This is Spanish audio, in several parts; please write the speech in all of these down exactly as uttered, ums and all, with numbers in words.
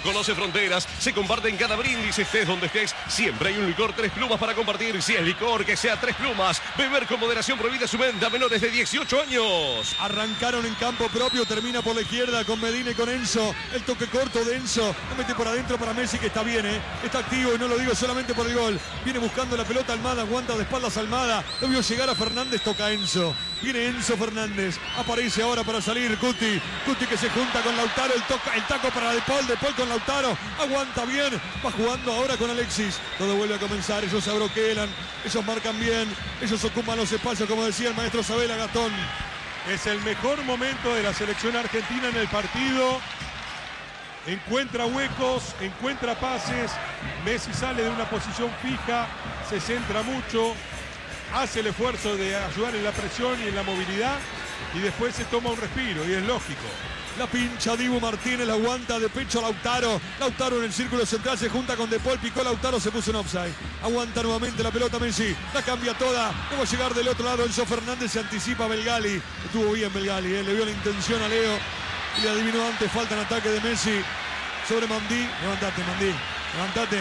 Conoce fronteras, se comparte en cada brindis, estés donde estés. Siempre hay un licor Tres Plumas para compartir. Si es licor, que sea Tres Plumas. Beber con moderación, prohibida su venta a menores de dieciocho años. Arrancaron en campo propio, termina por la izquierda con Medina y con Enzo. El toque corto de Enzo, lo mete por adentro para Messi, que está bien, ¿eh? Está activo y no lo digo solamente por el gol. Viene buscando la pelota Almada, aguanta de espaldas Almada. Lo vio llegar a Fernández, toca Enzo. Viene Enzo Fernández, aparece ahora para salir Cuti. Cuti que se junta con Lautaro, el, toca, el taco para De Paul, De Paul con Lautaro. Aguanta bien, va jugando ahora con Alexis. Todo vuelve a comenzar, ellos se abroquelan, ellos marcan bien, ellos ocupan los espacios, como decía el maestro Sabela Gastón. Es el mejor momento de la selección argentina en el partido. Encuentra huecos, encuentra pases. Messi sale de una posición fija, se centra mucho, hace el esfuerzo de ayudar en la presión y en la movilidad y después se toma un respiro y es lógico. La pincha Dibu Martínez, la aguanta de pecho Lautaro. Lautaro en el círculo central se junta con De Paul, picó Lautaro, se puso en offside. Aguanta nuevamente la pelota Messi, la cambia toda. Vamos a llegar del otro lado, Enzo Fernández se anticipa a Belgali. Estuvo bien Belgali, ¿eh? Le vio la intención a Leo y le adivinó antes, falta en ataque de Messi sobre Mandí. Levantate, Mandí, levantate.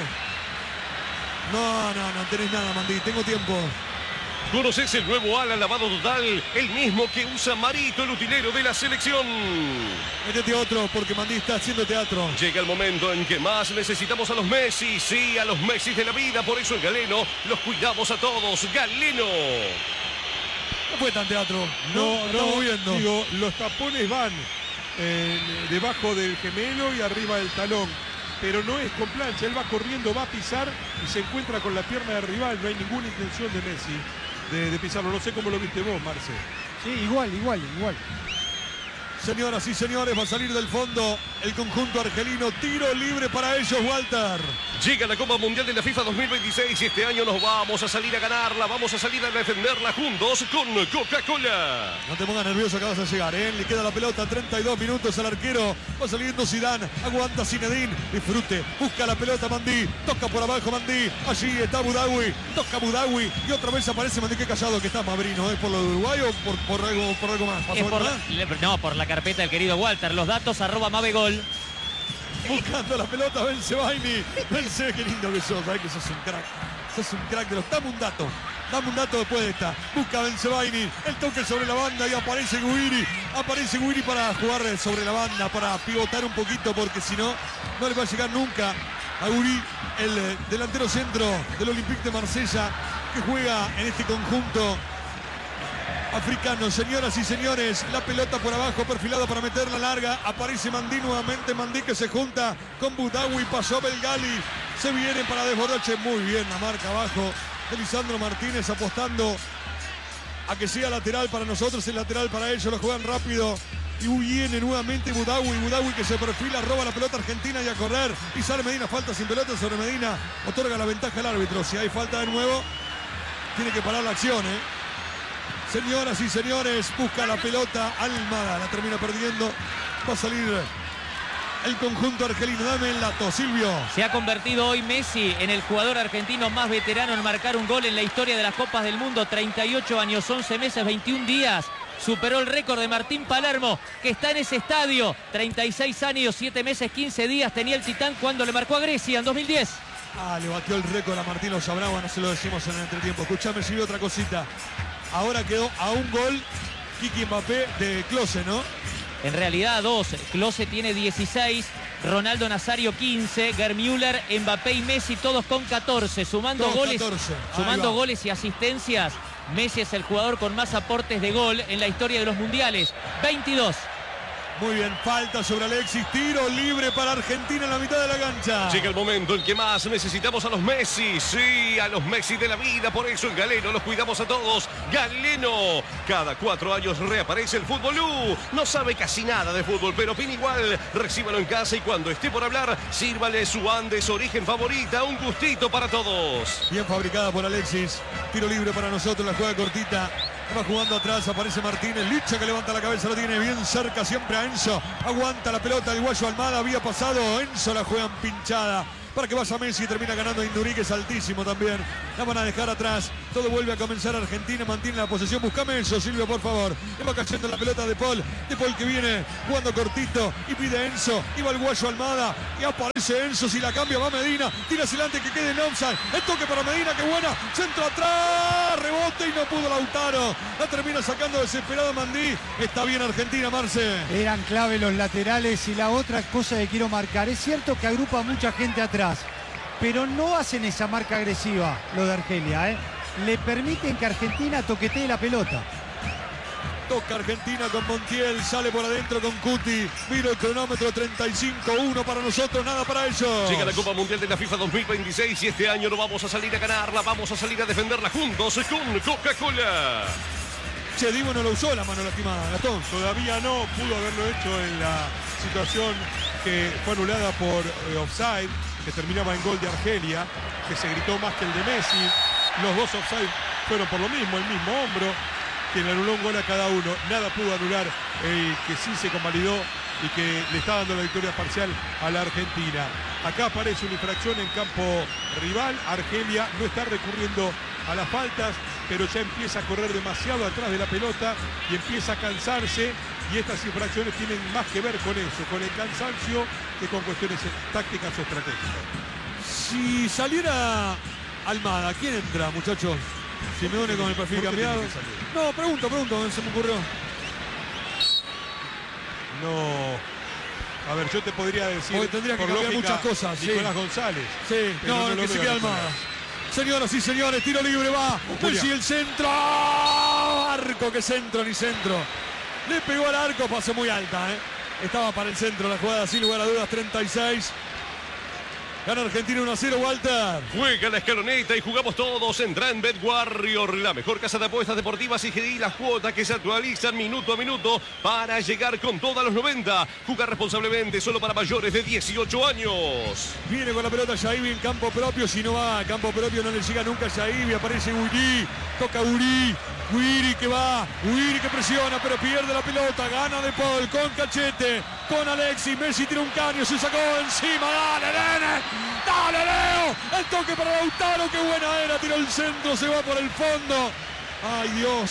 No, no, no tenés nada, Mandí, tengo tiempo. ¿Conoces el nuevo ala lavado total? El mismo que usa Marito, el utilero de la selección. Métete otro, porque Mandí está haciendo teatro. Llega el momento en que más necesitamos a los Messi. Sí, a los Messi de la vida. Por eso en Galeno los cuidamos a todos. Galeno. No fue tan teatro. No, no, no, viendo. Digo, los tapones van eh, debajo del gemelo y arriba del talón. Pero no es con plancha, él va corriendo, va a pisar y se encuentra con la pierna del rival. No hay ninguna intención de Messi de, de pisarlo. No sé cómo lo viste vos, Marce. Sí, igual, igual, igual. Señoras y señores, va a salir del fondo el conjunto argelino. Tiro libre para ellos, Walter. Llega la Copa Mundial de la FIFA dos mil veintiséis y este año nos vamos a salir a ganarla. Vamos a salir a defenderla juntos con Coca-Cola. No te pongas nervioso que vas a llegar, ¿eh? Le queda la pelota, treinta y dos minutos al arquero. Va saliendo Zidane, aguanta Zinedine. Disfrute, busca la pelota Mandí. Toca por abajo Mandí. Allí está Budawi. Toca Budawi. Y otra vez aparece Mandí. Qué callado que está Mabrino, ¿eh? ¿Por lo de Uruguay o por, por, algo, por algo más? ¿Pasó Es algo por más? la, no, por la carpeta del querido Walter. Los datos, arroba Mabegol. Buscando la pelota, Bensebaini. Vence, qué lindo que sos, sabés que sos un crack. Sos un crack de los. Dame un dato. Dame un dato después de esta. Busca Bensebaini. El toque sobre la banda y aparece Guiri. Aparece Guiri para jugar sobre la banda, para pivotar un poquito, porque si no, no le va a llegar nunca a Guiri, el eh, delantero centro del Olympique de Marsella, que juega en este conjunto africano. Señoras y señores, la pelota por abajo perfilada para meterla larga. Aparece Mandí nuevamente. Mandí que se junta con Budawi. Pasó Belgali. Se viene para desbordarse. Muy bien la marca abajo de Lisandro Martínez, apostando a que sea lateral para nosotros, el lateral para ellos. Lo juegan rápido. Y viene nuevamente Budawi. Budawi que se perfila, roba la pelota argentina y a correr. Y sale Medina. Falta sin pelota sobre Medina. Otorga la ventaja al árbitro. Si hay falta de nuevo, tiene que parar la acción, ¿eh? Señoras y señores, busca la pelota Almada, la termina perdiendo. Va a salir el conjunto argelino. Dame el dato, Silvio. Se ha convertido hoy Messi en el jugador argentino más veterano en marcar un gol en la historia de las Copas del Mundo. treinta y ocho años, once meses, veintiún días. Superó el récord de Martín Palermo, que está en ese estadio. treinta y seis años, siete meses, quince días tenía el Titán cuando le marcó a Grecia en dos mil diez. Ah, le batió el récord a Martín Lozabrava, no se lo decimos en el entretiempo. Escuchame, Silvio, otra cosita. Ahora quedó a un gol Kiki Mbappé de Klose, ¿no? En realidad a dos. Klose tiene dieciséis, Ronaldo Nazario quince, Gerd Müller, Mbappé y Messi todos con catorce. Sumando Todos goles, catorce. sumando Ahí va. goles y asistencias, Messi es el jugador con más aportes de gol en la historia de los mundiales. veintidós. Muy bien, falta sobre Alexis, tiro libre para Argentina en la mitad de la cancha. Llega el momento en que más necesitamos a los Messi. Sí, a los Messi de la vida. Por eso en Galeno los cuidamos a todos. Galeno. Cada cuatro años reaparece el Fútbol U. No sabe casi nada de fútbol, pero opina igual. Recíbalo en casa y cuando esté por hablar, sírvale su Andes origen favorita. Un gustito para todos. Bien fabricada por Alexis. Tiro libre para nosotros, la juega cortita. Va jugando atrás, aparece Martínez. Licha que levanta la cabeza, lo tiene bien cerca siempre a Enzo. Aguanta la pelota el guayo Almada, había pasado. Enzo la juegan pinchada. para que vaya Messi. Termina ganando Indurí, que es altísimo también. La van a dejar atrás. Todo vuelve a comenzar. Argentina mantiene la posesión. Buscame eso, Silvio, por favor. Le va cayendo la pelota de Paul. De Paul que viene jugando cortito y pide Enzo. Iba el Guayo Almada y aparece Enzo. Si la cambia va Medina. Tira hacia adelante que quede en offside. El toque para Medina, qué buena. Centro atrás. Rebote y no pudo Lautaro. La termina sacando desesperado Mandí. Está bien Argentina, Marce. Eran clave los laterales. Y la otra cosa que quiero marcar, es cierto que agrupa a mucha gente atrás, pero no hacen esa marca agresiva lo de Argelia, ¿eh? Le permiten que Argentina toquetee la pelota. Toca Argentina con Montiel, sale por adentro con Cuti. Mira el cronómetro, treinta y cinco uno para nosotros, nada para ellos. Llega la Copa Mundial de la FIFA dos mil veintiséis y este año no vamos a salir a ganarla, vamos a salir a defenderla juntos con Coca-Cola. Che, Divo no lo usó la mano lastimada, Gastón. Todavía no, pudo haberlo hecho en la situación que fue anulada por eh, offside, que terminaba en gol de Argelia, que se gritó más que el de Messi. Los dos offside fueron por lo mismo, el mismo hombro, que le anuló un gol a cada uno. Nada pudo anular el que sí se convalidó y que le está dando la victoria parcial a la Argentina. Acá aparece una infracción en campo rival. Argelia no está recurriendo a las faltas, pero ya empieza a correr demasiado atrás de la pelota y empieza a cansarse, y estas infracciones tienen más que ver con eso, con el cansancio, que con cuestiones tácticas o estratégicas. Si saliera Almada, ¿quién entra, muchachos? Simeone con el perfil cambiado. No, pregunto, pregunto, se me ocurrió. No. A ver, yo te podría decir. Porque tendría que por cambiar lógica, muchas cosas. Nicolás sí. González. Sí, no, no, que se quede Almada. Señoras y señores, tiro libre va. Messi el centro. Arco, que centro ni centro. Le pegó al arco, pasó muy alta, ¿eh? Estaba para el centro la jugada, sin lugar a dudas, treinta y seis. Gana Argentina uno a cero, Walter. Juega la escaloneta y jugamos todos. Entra en BetWarrior, la mejor casa de apuestas deportivas, y G I, las cuotas que se actualizan minuto a minuto para llegar con todos los noventa. Juega responsablemente, solo para mayores de dieciocho años. Viene con la pelota Yaibi en campo propio. Si no va a campo propio no le llega nunca a Yaibi. Aparece Uri, toca Uri. Uri que va, Uri que presiona, pero pierde la pelota. Gana De Paul con Cachete, con Alexis. Messi tira un caño, se sacó encima. Dale, nene, dale, Leo. El toque para Lautaro, qué buena era. Tiró el centro, se va por el fondo. Ay, Dios.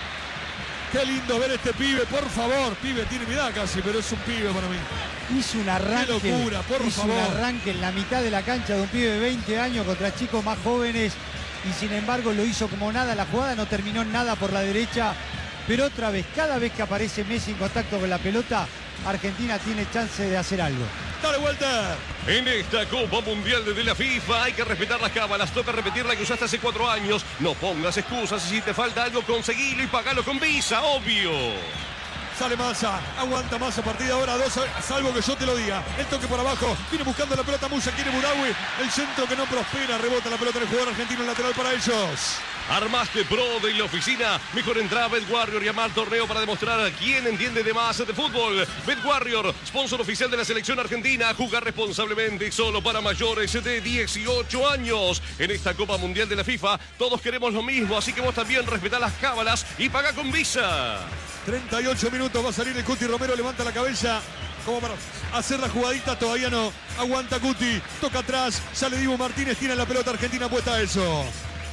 Qué lindo ver este pibe, por favor. Pibe, tiene mi edad casi, pero es un pibe para mí. Hizo un arranque, qué locura, por hizo favor. un arranque en la mitad de la cancha de un pibe de veinte años contra chicos más jóvenes, y sin embargo lo hizo como nada. La jugada no terminó en nada por la derecha, pero otra vez, cada vez que aparece Messi en contacto con la pelota, Argentina tiene chance de hacer algo. Dale, Walter. En esta Copa Mundial de la FIFA hay que respetar las cábalas. Toca repetir la que usaste hace cuatro años. No pongas excusas, y si te falta algo, conseguilo y pagalo con Visa, obvio. Sale Massa, aguanta Massa, partida ahora dos, salvo que yo te lo diga. El toque por abajo, viene buscando la pelota Musa, quiere Burawi. El centro que no prospera, rebota la pelota del jugador argentino, lateral para ellos. Armaste Pro de la oficina. Mejor entra a BetWarrior y armar torneo para demostrar a quién entiende de más de fútbol. BetWarrior, sponsor oficial de la selección argentina. Jugar responsablemente y solo para mayores de dieciocho años. En esta Copa Mundial de la FIFA, todos queremos lo mismo, así que vos también respetá las cábalas y paga con Visa. treinta y ocho minutos, va a salir el Cuti Romero, levanta la cabeza como para hacer la jugadita, todavía no. Aguanta Cuti, toca atrás, sale Dibu Martínez, tiene la pelota Argentina puesta a eso.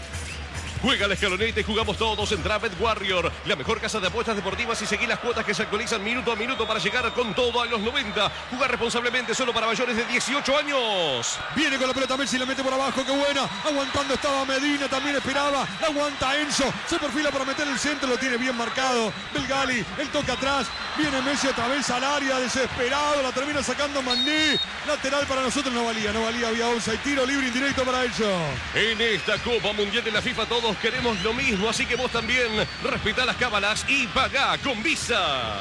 Juega la escaloneta y jugamos todos. Entra a BetWarrior, la mejor casa de apuestas deportivas, y seguí las cuotas que se actualizan minuto a minuto para llegar con todo a los noventa. Jugar responsablemente, solo para mayores de dieciocho años. Viene con la pelota Messi, la mete por abajo, qué buena. Aguantando estaba Medina, también esperaba. Aguanta Enzo, se perfila para meter el centro, lo tiene bien marcado. Belgali, el toque atrás. Viene Messi otra vez al área, desesperado. La termina sacando Mandí. Lateral para nosotros, no valía, no valía. Había once y tiro libre indirecto para ellos. En esta Copa Mundial de la FIFA todos queremos lo mismo, así que vos también respetá las cábalas y pagá con Visa.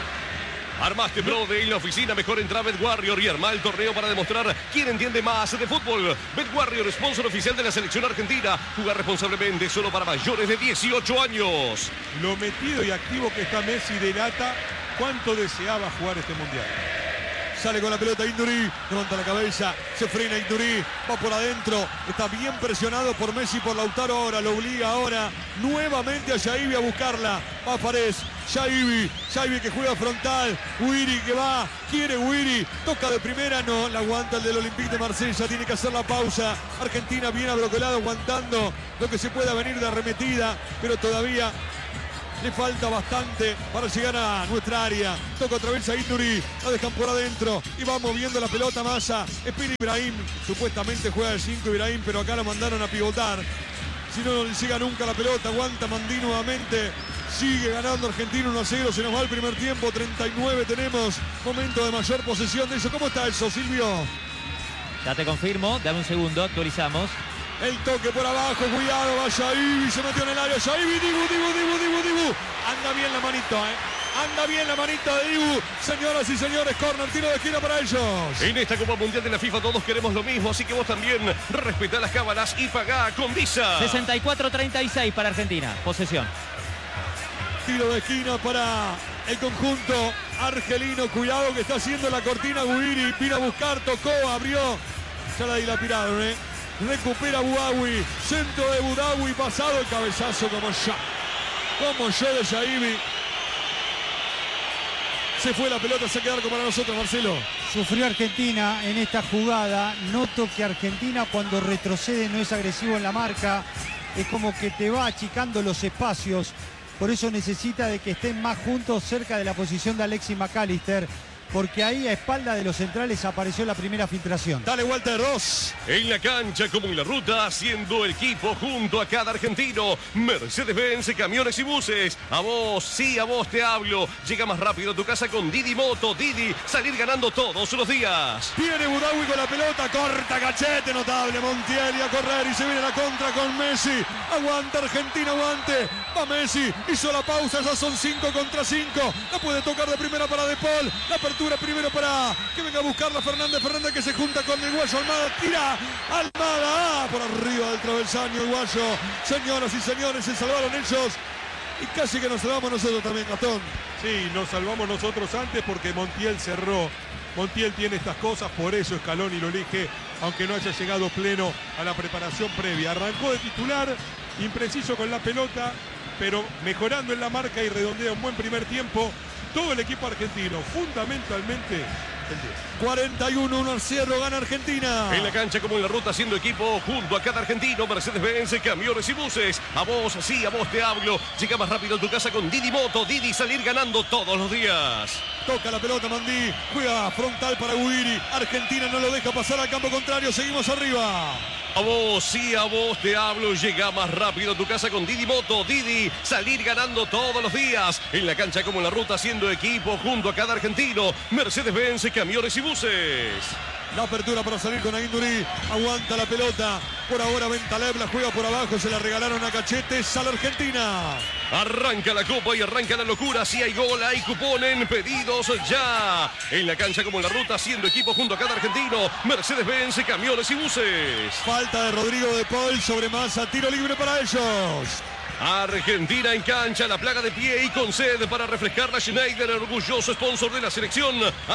Armaste Pro de la oficina, mejor entra a BetWarrior y armá el torneo para demostrar quién entiende más de fútbol. BetWarrior, sponsor oficial de la selección argentina. Jugar responsablemente, solo para mayores de dieciocho años. Lo metido y activo que está Messi delata cuánto deseaba jugar este mundial. Sale con la pelota Induri, levanta la cabeza, se frena Induri, va por adentro, está bien presionado por Messi, por Lautaro ahora, lo obliga ahora nuevamente a Yaibi a buscarla. Va Fares, Yaibi, Yaibi que juega frontal, Wiri que va, quiere Wiri, toca de primera, no, la aguanta el del Olympique de Marsella, tiene que hacer la pausa. Argentina bien abrocolado, aguantando lo que se pueda venir de arremetida, pero todavía le falta bastante para llegar a nuestra área. Toca otra vez a Induri, la dejan por adentro y va moviendo la pelota Massa. Espera Ibrahim, supuestamente juega el cinco Ibrahim, pero acá lo mandaron a pivotar. Si no, no le llega nunca la pelota, aguanta Mandí nuevamente. Sigue ganando Argentina uno a cero, se nos va el primer tiempo, treinta y nueve tenemos. Momento de mayor posesión de eso. ¿Cómo está eso, Silvio? Ya te confirmo, dame un segundo, actualizamos. El toque por abajo, cuidado, va Yaibi, se metió en el área, Yaibi, Dibu, Dibu, Dibu, Dibu, Dibu. Anda bien la manito, eh. Anda bien la manita de Dibu. Señoras y señores, corner, tiro de esquina para ellos. En esta Copa Mundial de la FIFA todos queremos lo mismo, así que vos también respetá las cábalas y pagá con Visa. sesenta y cuatro treinta y seis para Argentina, posesión. Tiro de esquina para el conjunto argelino. Cuidado que está haciendo la cortina Guiri. Vino a buscar, tocó, abrió. Ya la dilapidaron, ¿eh? Recupera Boudaoui. Centro de Boudaoui. Pasado el cabezazo como ya. Como yo de Yaibi. Se fue la pelota, se queda para nosotros, Marcelo. Sufrió Argentina en esta jugada. Noto que Argentina cuando retrocede no es agresivo en la marca. Es como que te va achicando los espacios. Por eso necesita de que estén más juntos cerca de la posición de Alexis McAllister, porque ahí a espalda de los centrales apareció la primera filtración. Dale Walter Ross. En la cancha como en la ruta, haciendo equipo junto a cada argentino. Mercedes-Benz, camiones y buses. A vos, sí, a vos te hablo. Llega más rápido a tu casa con Didi Moto. Didi, salir ganando todos los días. Viene Boudaoui con la pelota, corta cachete, notable. Montiel y a correr y se viene la contra con Messi. Aguanta Argentina, aguante. Va Messi, hizo la pausa, ya son cinco contra cinco. La puede tocar de primera para De Paul. La apertura primero para que venga a buscarla Fernández. Fernández que se junta con el Guayo. Almada tira. Almada ah, por arriba del travesaño el Guayo. Señoras y señores, se salvaron ellos. Y casi que nos salvamos nosotros también, Gastón. Sí, nos salvamos nosotros antes porque Montiel cerró. Montiel tiene estas cosas, por eso Scaloni lo elige, aunque no haya llegado pleno a la preparación previa. Arrancó de titular, impreciso con la pelota, pero mejorando en la marca y redondea un buen primer tiempo. Todo el equipo argentino, fundamentalmente el diez. cuarenta y uno, uno al cero, gana Argentina. En la cancha como en la ruta, haciendo equipo junto a cada argentino. Mercedes-Benz, camiones y buses. A vos, sí, a vos te hablo. Llega más rápido a tu casa con Didi Moto. Didi, salir ganando todos los días. Toca la pelota Mandí, juega frontal para Guiri. Argentina no lo deja pasar al campo contrario, seguimos arriba. A vos, sí, a vos te hablo. Llega más rápido a tu casa con Didi Moto. Didi, salir ganando todos los días. En la cancha como en la ruta, haciendo equipo junto a cada argentino. Mercedes-Benz, camiones y buses. La apertura para salir con Aguinduri. Aguanta la pelota. Por ahora Bentaleb la juega por abajo. Se la regalaron a Cachete. Sale Argentina. Arranca la copa y arranca la locura. Si hay gol, hay cupón en pedidos ya. En la cancha como en la ruta, haciendo equipo junto a cada argentino. Mercedes-Benz, camiones y buses. Falta de Rodrigo De Paul sobre Massa. Tiro libre para ellos. Argentina en cancha, la plaga de pie y con sed para refrescar la Schneider, orgulloso sponsor de la selección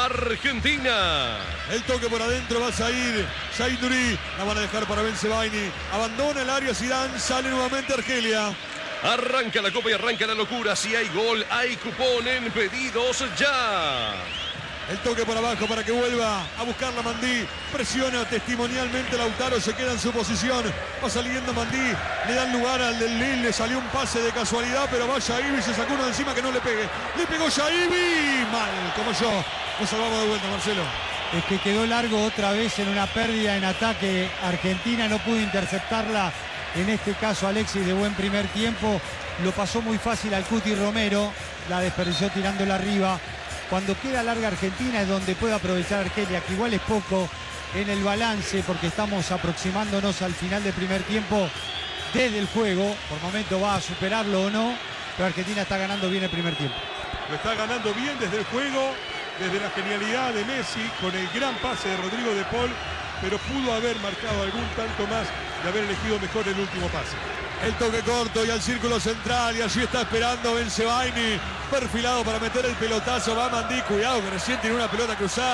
argentina. El toque por adentro va a salir Zaiduri, la van a dejar para Bensebaini. Abandona el área Zidane, sale nuevamente Argelia. Arranca la copa y arranca la locura. Si hay gol, hay cupón en pedidos ya. El toque por abajo para que vuelva a buscar la Mandí. Presiona testimonialmente Lautaro, se queda en su posición. Va saliendo Mandí, le dan lugar al del Lille, le salió un pase de casualidad, pero va Yaibi, se sacó uno de encima que no le pegue. Le pegó Yaibi, mal, como yo. Nos salvamos de vuelta, Marcelo. Es que quedó largo otra vez en una pérdida en ataque. Argentina no pudo interceptarla. En este caso Alexis de buen primer tiempo. Lo pasó muy fácil al Cuti Romero. La desperdició tirándola arriba. Cuando queda larga Argentina es donde puede aprovechar Argelia, que igual es poco en el balance porque estamos aproximándonos al final del primer tiempo desde el juego. Por momento va a superarlo o no, pero Argentina está ganando bien el primer tiempo. Lo está ganando bien desde el juego, desde la genialidad de Messi, con el gran pase de Rodrigo De Paul, pero pudo haber marcado algún tanto más de haber elegido mejor el último pase. El toque corto y al círculo central y allí está esperando Bensebaini, perfilado para meter el pelotazo. Va Mandí, cuidado que recién tiene una pelota cruzada.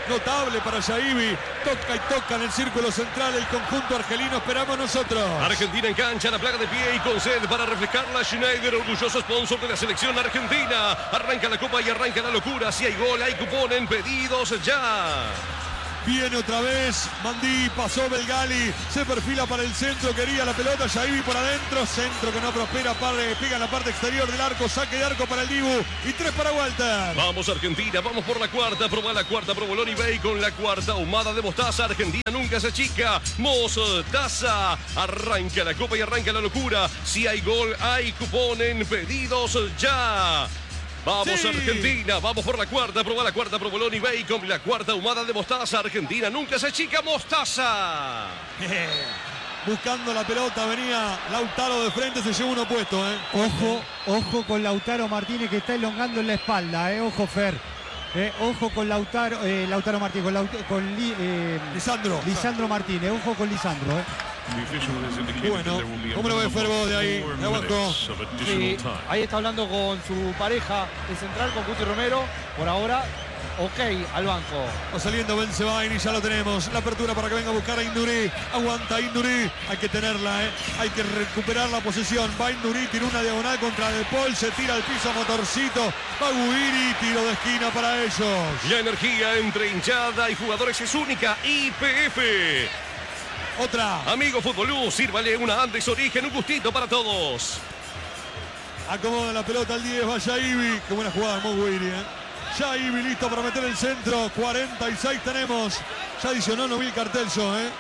notable para Yaibi. Toca y toca en el círculo central el conjunto argelino. Esperamos nosotros. Argentina en cancha, la plaga de pie y con sed para reflejar la Schneider, orgulloso sponsor de la selección argentina. Arranca la copa y arranca la locura. Si hay gol, hay cupón en pedidos ya. Viene otra vez Mandí, pasó Belgali, se perfila para el centro, quería la pelota, Yaibi por adentro, centro que no prospera, pega en la parte exterior del arco, saque de arco para el Dibu y tres para Walter. Vamos Argentina, vamos por la cuarta, probá la cuarta, provolón y bacon, la cuarta ahumada de mostaza, Argentina nunca se achica, mostaza, arranca la copa y arranca la locura, si hay gol hay cupón en pedidos ya. Vamos sí. Argentina, vamos por la cuarta, probá la cuarta, provolón y bacon, la cuarta ahumada de mostaza, Argentina nunca se achica, mostaza. Buscando la pelota, venía Lautaro de frente, se llevó uno puesto. ¿eh? Ojo, ojo con Lautaro Martínez que está elongando en la espalda, eh. Ojo Fer. Eh, ojo con Lautaro, eh, Lautaro Martínez, con, Laut con Li, eh, Lisandro. Lisandro Martínez, ojo con Lisandro. Eh. Bueno, ¿cómo lo ves Fer vos de ahí, de abajo? Sí, ahí está hablando con su pareja de central, con Cuti Romero. Por ahora, ok, al banco. Va saliendo Bensebaini, ya lo tenemos. La apertura para que venga a buscar a Induri. Aguanta Induri. Hay que tenerla, ¿eh? Hay que recuperar la posesión. Va Induri, tira una diagonal contra De Paul. Se tira al piso Motorcito. Va Guiri, tiro de esquina para ellos. La energía entre hinchada y jugadores es única. I P F. Otra. Amigo Futbolú, sírvale una Andes Origen, un gustito para todos. Acomoda la pelota al diez, va Yaibi. Qué buena jugada, Mo Guiri, ¿eh? Yaibi listo para meter el centro. cuarenta y seis tenemos. Ya adicionó, no vi el cartel yo, ¿eh?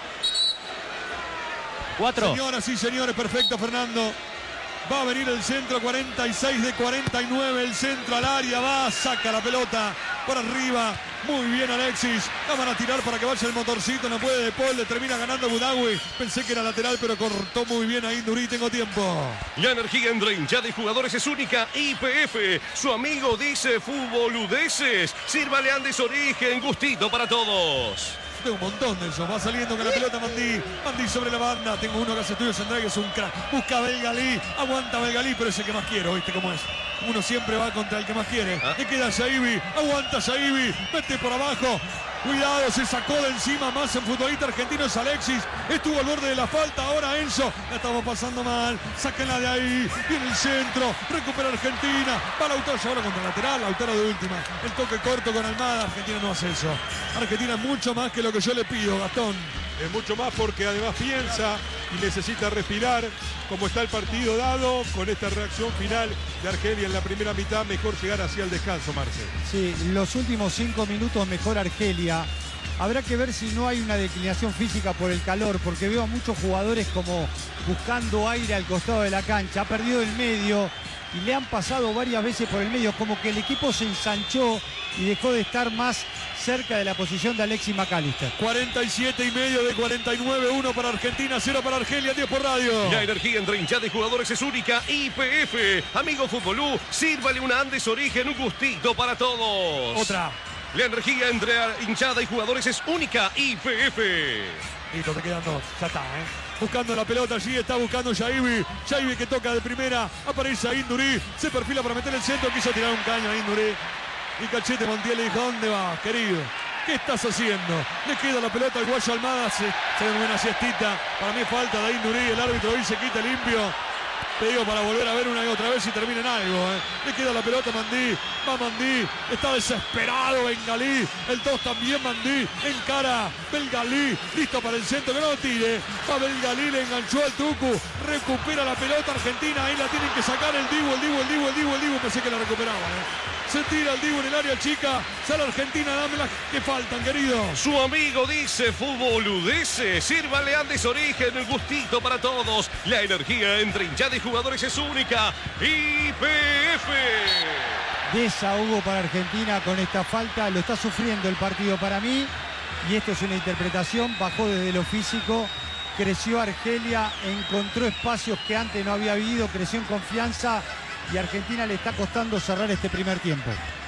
Cuatro. Señoras y señores, perfecto, Fernando. Va a venir el centro, cuarenta y seis de cuarenta y nueve. El centro al área, va, saca la pelota por arriba. Muy bien Alexis. La van a tirar para que vaya el Motorcito. No puede De Paul, le termina ganando Budawi. Pensé que era lateral, pero cortó muy bien ahí Induri. Tengo tiempo. La energía entre hinchada y jugadores es única. I P F. Su amigo dice Futboludeces. Sírvale Andes Origen. Gustito para todos. Tengo un montón de eso. Va saliendo con la pelota Mandí. Mandí sobre la banda. Tengo uno que hace estudios central que es un crack. Busca a Belgalí. Aguanta a Belgalí, pero es el que más quiero. ¿Viste cómo es? Uno siempre va contra el que más quiere. ¿Ah? Le queda Yaibi. Aguanta Yaibi. Mete por abajo. Cuidado, se sacó de encima más en futbolista argentino es Alexis. Estuvo al borde de la falta. Ahora Enzo. La estamos pasando mal. Sáquenla de ahí. Viene el centro. Recupera Argentina. Va Lautaro ahora contra el lateral. Lautaro de última. El toque corto con Almada. Argentina no hace eso. Argentina mucho más que lo que yo le pido, Gastón. Es mucho más porque además piensa y necesita respirar. Como está el partido dado, con esta reacción final de Argelia en la primera mitad, mejor llegar hacia el descanso, Marcel. Sí, los últimos cinco minutos mejor Argelia. Habrá que ver si no hay una declinación física por el calor, porque veo a muchos jugadores como buscando aire al costado de la cancha. Ha perdido el medio y le han pasado varias veces por el medio, como que el equipo se ensanchó y dejó de estar más cerca de la posición de Alexis McAllister. cuarenta y siete y medio de cuarenta y nueve, uno para Argentina, cero para Argelia, diez por radio. La energía entre hinchada y jugadores es única. I P F. Amigo Futbolú, sírvale una Andes Origen, un gustito para todos. Otra. La energía entre hinchada y jugadores es única. I P F. Listo, te quedan dos. Ya está, ¿eh? Buscando la pelota allí, está buscando Yaibi. Yaibi que toca de primera. Aparece a Induri. Se perfila para meter el centro. Quiso tirar un caño a Induri. Y Cachete Montiel le dijo, ¿dónde va, querido? ¿Qué estás haciendo? Le queda la pelota al Guayo Almada. Se, se da una siestita. Para mí falta de Induri. El árbitro hoy se quita limpio. Te digo para volver a ver una y otra vez y termina en algo. ¿eh? Le queda la pelota a Mandí. Va Mandí. Está desesperado Belgalí. El dos también Mandí. Encara Belgalí. Listo para el centro. Que no lo tire. Va Belgalí. Le enganchó al Tucu. Recupera la pelota Argentina. Ahí la tienen que sacar el Dibu. El Dibu, el Dibu, el Dibu, el Dibu. Pensé que la recuperaban. ¿eh? Se tira el Dibu en el área chica. Sale Argentina. Dame las que faltan, querido. Su amigo dice Futboludeces. Sírvale Andes Origen. Un gustito para todos. La energía entre hinchada y jugadores es única. I P F. Desahogo para Argentina con esta falta. Lo está sufriendo el partido para mí. Y esto es una interpretación. Bajó desde lo físico. Creció Argelia. Encontró espacios que antes no había habido. Creció en confianza. Y a Argentina le está costando cerrar este primer tiempo.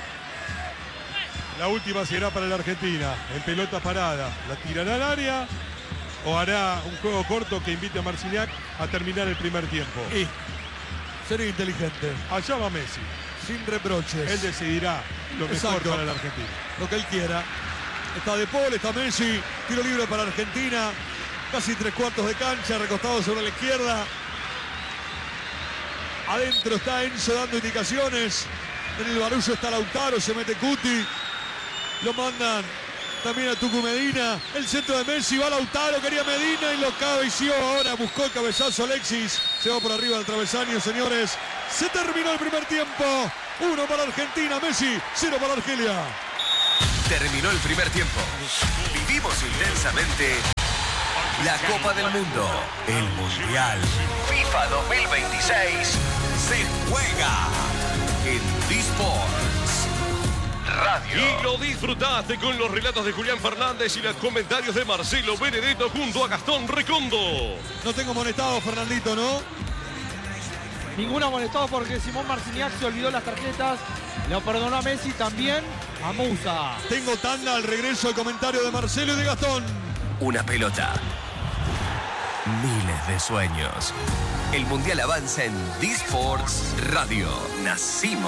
La última será para la Argentina. En pelota parada. ¿La tirará al área o hará un juego corto que invite a Marciniak a terminar el primer tiempo? Y sería inteligente. Allá va Messi. Sin reproches. Él decidirá lo mejor Exacto. para la Argentina. Lo que él quiera. Está De Paul, está Messi. Tiro libre para Argentina. Casi tres cuartos de cancha, recostado sobre la izquierda. Adentro está Enzo dando indicaciones. En el barullo está Lautaro, se mete Cuti. Lo mandan también a Tucu Medina. El centro de Messi, va Lautaro, quería Medina y lo cabeció. Ahora buscó el cabezazo Alexis. Se va por arriba del travesaño, señores. Se terminó el primer tiempo. Uno para Argentina, Messi, cero para Argelia. Terminó el primer tiempo. Vivimos intensamente la Copa del Mundo, el Mundial. FIFA dos mil veintiséis se juega en D-Sports Radio. Y lo disfrutaste con los relatos de Julián Fernández y los comentarios de Marcelo Benedetto junto a Gastón Recondo. No tengo amonestado, Fernandito, ¿no? Ninguno amonestado porque Simón Marciniak se olvidó las tarjetas. Lo perdonó a Messi, también a Musa. Tengo tanda al regreso al comentario de Marcelo y de Gastón. Una pelota. Miles de sueños. El Mundial avanza en D-Sports Radio. Nacimos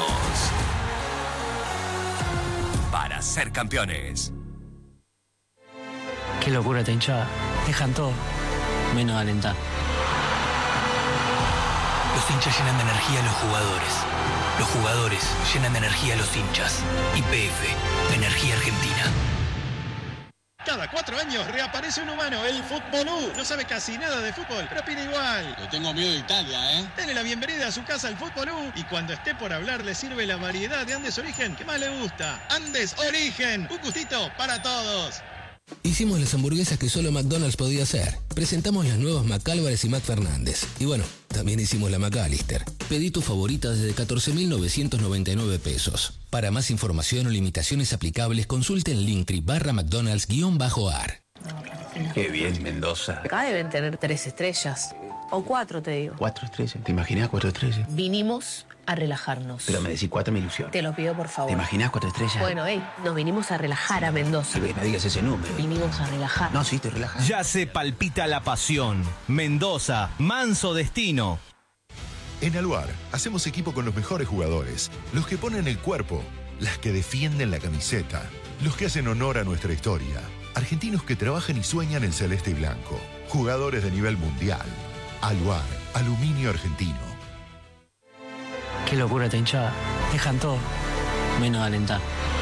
para ser campeones. Qué locura esta hinchada. Dejan todo, menos alentar. Los hinchas llenan de energía a los jugadores. Los jugadores llenan de energía a los hinchas. Y P F, Energía Argentina. Cada cuatro años reaparece un humano, el Futbolú. No sabe casi nada de fútbol, pero opina igual. Le tengo miedo de Italia, ¿eh? Dele la bienvenida a su casa al Futbolú. Y cuando esté por hablar, le sirve la variedad de Andes Origen que más le gusta. Andes Origen, un gustito para todos. Hicimos las hamburguesas que solo McDonald's podía hacer. Presentamos las nuevas McAlvarez y McFernández. Y bueno, también hicimos la McAllister. Pedí tu favorita desde catorce mil novecientos noventa y nueve pesos. Para más información o limitaciones aplicables, consulte en Linktree barra McDonald's guión bajo ar. Qué bien, Mendoza. Acá deben tener tres estrellas. O cuatro, te digo. Cuatro estrellas. ¿Te imaginas cuatro estrellas? Vinimos a relajarnos. Pero me decís cuatro, me ilusión. Te lo pido, por favor. ¿Te imaginas cuatro estrellas? Bueno, hey, nos vinimos a relajar a Mendoza. Sí, no digas ese número. Vinimos a relajar. No, sí, te relajas. Ya se palpita la pasión. Mendoza, manso destino. En Aluar, hacemos equipo con los mejores jugadores. Los que ponen el cuerpo. Las que defienden la camiseta. Los que hacen honor a nuestra historia. Argentinos que trabajan y sueñan en celeste y blanco. Jugadores de nivel mundial. Aluar, aluminio argentino. Qué locura esta hinchada. Dejan todo, menos alentar.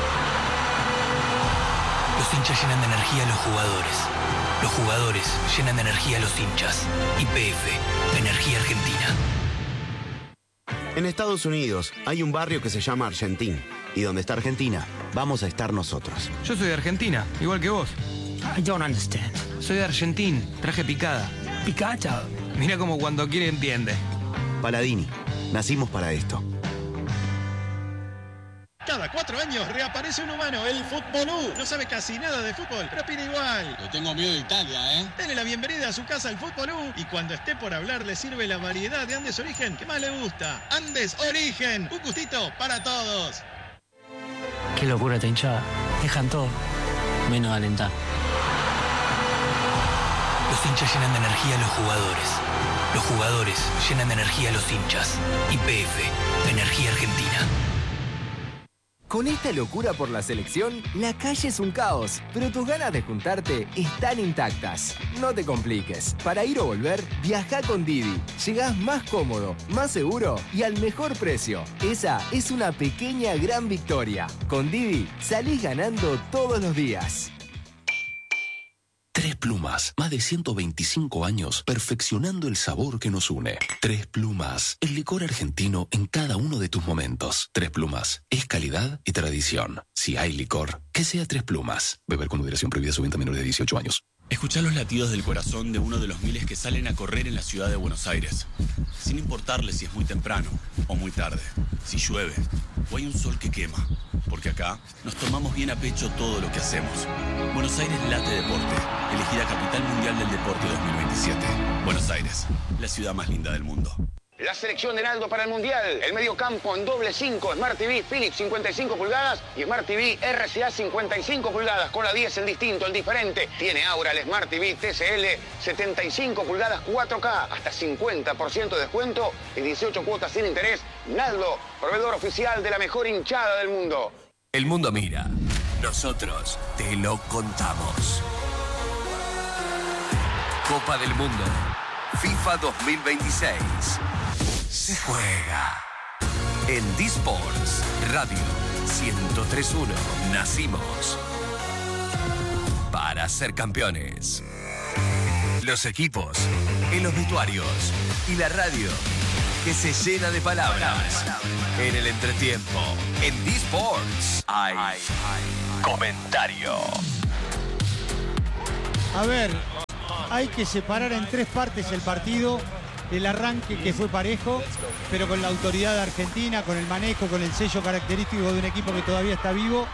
Los hinchas llenan de energía a los jugadores. Los jugadores llenan de energía a los hinchas. Y P F, Energía Argentina. En Estados Unidos hay un barrio que se llama Argentín. Y donde está Argentina, vamos a estar nosotros. Yo soy de Argentina, igual que vos. I don't understand. Soy de Argentín, traje picada. ¿Picada? Mira como cuando quiere entiende. Paladini, nacimos para esto. Cada cuatro años reaparece un humano, el Futbolú. No sabe casi nada de fútbol, pero opina igual. Le tengo miedo de Italia, ¿eh? Dele la bienvenida a su casa al Futbolú. Y cuando esté por hablar, le sirve la variedad de Andes Origen que más le gusta. Andes Origen, un gustito para todos. Qué locura esta hinchada. Dejan todo, menos alentar. Los hinchas llenan de energía a los jugadores. Los jugadores llenan de energía a los hinchas. Y P F, Energía Argentina. Con esta locura por la selección, la calle es un caos, pero tus ganas de juntarte están intactas. No te compliques. Para ir o volver, viaja con Didi. Llegás más cómodo, más seguro y al mejor precio. Esa es una pequeña gran victoria. Con Didi, salís ganando todos los días. Tres Plumas, más de ciento veinticinco años perfeccionando el sabor que nos une. Tres Plumas, el licor argentino en cada uno de tus momentos. Tres Plumas, es calidad y tradición. Si hay licor, que sea Tres Plumas. Beber con moderación, prohibida su venta a menores de dieciocho años. Escuchá los latidos del corazón de uno de los miles que salen a correr en la ciudad de Buenos Aires. Sin importarle si es muy temprano o muy tarde, si llueve o hay un sol que quema. Porque acá nos tomamos bien a pecho todo lo que hacemos. Buenos Aires Late Deporte, elegida Capital Mundial del Deporte dos mil veintisiete. Buenos Aires, la ciudad más linda del mundo. La selección de Naldo para el Mundial. El mediocampo en doble cinco, Smart T V Philips cincuenta y cinco pulgadas y Smart T V R C A cincuenta y cinco pulgadas. Con la diez el distinto, el diferente. Tiene ahora el Smart T V T C L setenta y cinco pulgadas cuatro K. Hasta cincuenta por ciento de descuento y dieciocho cuotas sin interés. Naldo, proveedor oficial de la mejor hinchada del mundo. El mundo mira. Nosotros te lo contamos. Copa del Mundo FIFA dos mil veintiséis. Se juega en D-Sports Radio ciento tres punto uno. Nacimos para ser campeones. Los equipos, en los vestuarios y la radio que se llena de palabras. En el entretiempo, en D-Sports hay comentario. A ver, hay que separar en tres partes el partido. El arranque, que fue parejo, pero con la autoridad de Argentina, con el manejo, con el sello característico de un equipo que todavía está vivo.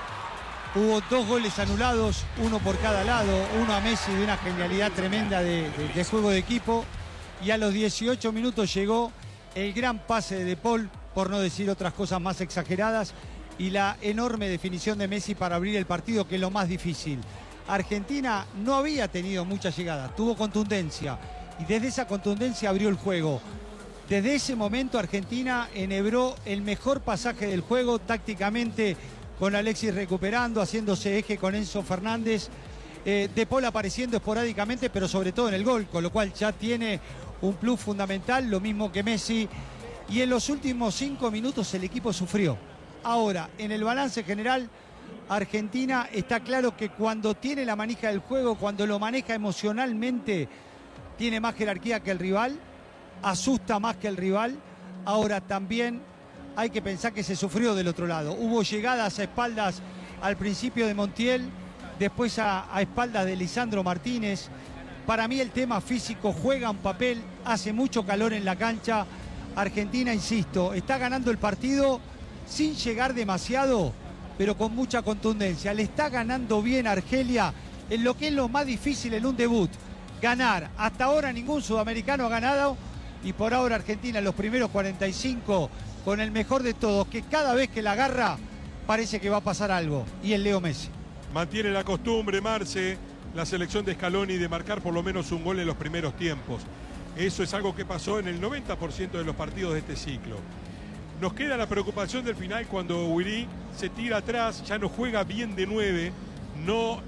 Hubo dos goles anulados, uno por cada lado, uno a Messi de una genialidad tremenda de, de, de juego de equipo. Y a los dieciocho minutos llegó el gran pase de De Paul, por no decir otras cosas más exageradas, y la enorme definición de Messi para abrir el partido, que es lo más difícil. Argentina no había tenido mucha llegada, tuvo contundencia, y desde esa contundencia abrió el juego. Desde ese momento Argentina enhebró el mejor pasaje del juego tácticamente, con Alexis recuperando, haciéndose eje con Enzo Fernández, eh, De Paul apareciendo esporádicamente, pero sobre todo en el gol, con lo cual ya tiene un plus fundamental, lo mismo que Messi. Y en los últimos cinco minutos el equipo sufrió. Ahora, en el balance general, Argentina está claro que cuando tiene la manija del juego, cuando lo maneja emocionalmente, tiene más jerarquía que el rival, asusta más que el rival. Ahora también hay que pensar que se sufrió del otro lado. Hubo llegadas a espaldas al principio de Montiel, después a, a espaldas de Lisandro Martínez. Para mí el tema físico juega un papel, hace mucho calor en la cancha. Argentina, insisto, está ganando el partido sin llegar demasiado, pero con mucha contundencia. Le está ganando bien a Argelia en lo que es lo más difícil en un debut. Ganar. Hasta ahora ningún sudamericano ha ganado, y por ahora Argentina en los primeros cuarenta y cinco con el mejor de todos, que cada vez que la agarra parece que va a pasar algo, y el Leo Messi. Mantiene la costumbre, Marce, la selección de Scaloni de marcar por lo menos un gol en los primeros tiempos. Eso es algo que pasó en el noventa por ciento de los partidos de este ciclo. Nos queda la preocupación del final cuando Willy se tira atrás, ya no juega bien de nueve, no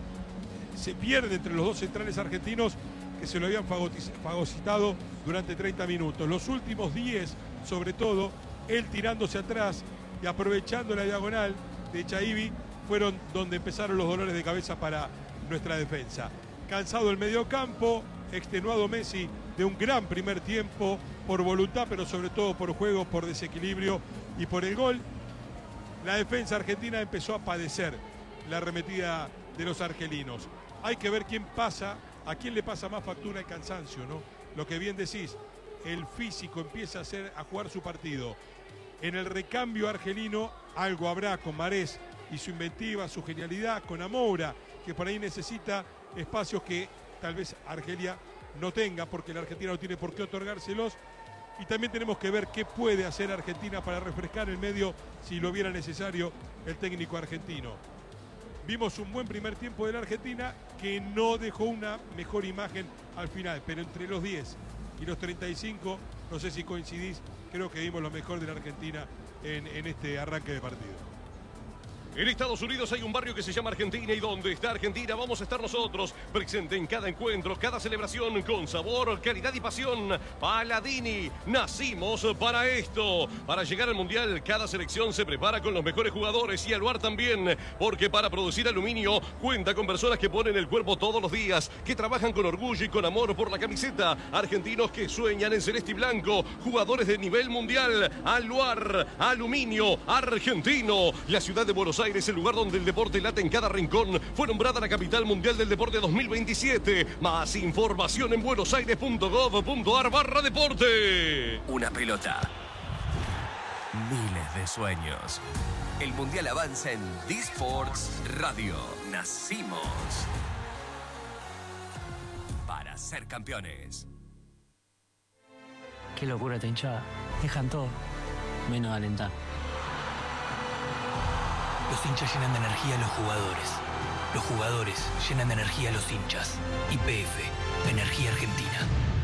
se pierde entre los dos centrales argentinos que se lo habían fagocitado durante treinta minutos. Los últimos diez, sobre todo, él tirándose atrás y aprovechando la diagonal de Chaibi, fueron donde empezaron los dolores de cabeza para nuestra defensa. Cansado el mediocampo, extenuado Messi de un gran primer tiempo, por voluntad, pero sobre todo por juego, por desequilibrio y por el gol. La defensa argentina empezó a padecer la arremetida de los argelinos. Hay que ver quién pasa, a quién le pasa más factura el cansancio, ¿no? Lo que bien decís, el físico empieza a, hacer, a jugar su partido. En el recambio argelino algo habrá con Marés y su inventiva, su genialidad, con Amoura, que por ahí necesita espacios que tal vez Argelia no tenga, porque la Argentina no tiene por qué otorgárselos. Y también tenemos que ver qué puede hacer Argentina para refrescar el medio si lo viera necesario el técnico argentino. Vimos un buen primer tiempo de la Argentina que no dejó una mejor imagen al final, pero entre los diez y los treinta y cinco, no sé si coincidís, creo que vimos lo mejor de la Argentina en, en este arranque de partido. En Estados Unidos hay un barrio que se llama Argentina, y donde está Argentina vamos a estar nosotros, presente en cada encuentro, cada celebración, con sabor, calidad y pasión. Paladini, nacimos para esto. Para llegar al Mundial, cada selección se prepara con los mejores jugadores, y Aluar también, porque para producir aluminio cuenta con personas que ponen el cuerpo todos los días, que trabajan con orgullo y con amor por la camiseta. Argentinos que sueñan en celeste y blanco, jugadores de nivel mundial. Aluar, aluminio argentino. La ciudad de Buenos Aires, el lugar donde el deporte late en cada rincón, fue nombrada la capital mundial del deporte dos mil veintisiete. Más información en buenosaires punto gov punto ar barra deporte. Una pelota. Miles de sueños. El mundial avanza en D-Sports Radio. Nacimos para ser campeones. Qué locura esta hinchada. Dejan todo, menos alentar. Los hinchas llenan de energía a los jugadores. Los jugadores llenan de energía a los hinchas. Y P F, Energía Argentina.